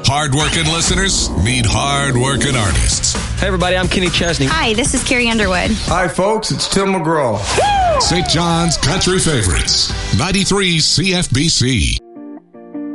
Hard-working listeners meet hard-working artists. Hey, everybody, I'm Kenny Chesney. Hi, this is Carrie Underwood. Hi, folks, it's Tim McGraw. St. John's Country Favorites, 93 CFBC.